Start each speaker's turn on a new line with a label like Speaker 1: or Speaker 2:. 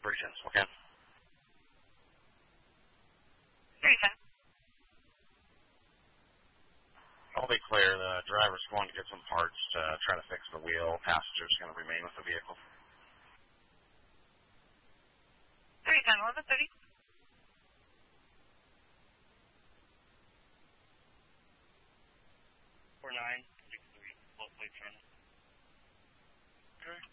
Speaker 1: Bridges, okay.
Speaker 2: 310.
Speaker 1: I'll be clear. The driver's going to get some parts to try to fix the wheel. Passenger's going to remain with the vehicle.
Speaker 2: 310, 1130.
Speaker 3: 4963, low plate turn.
Speaker 2: Okay.